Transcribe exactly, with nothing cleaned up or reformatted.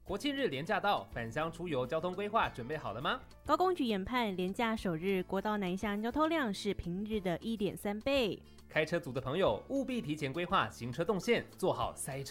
国庆日连假到，返乡出游交通规划准备好了吗？ 高公局研判，连假首日国道南向交通量是平日的 一点三倍。 开车族的朋友务必提前规划行车动线，做好塞车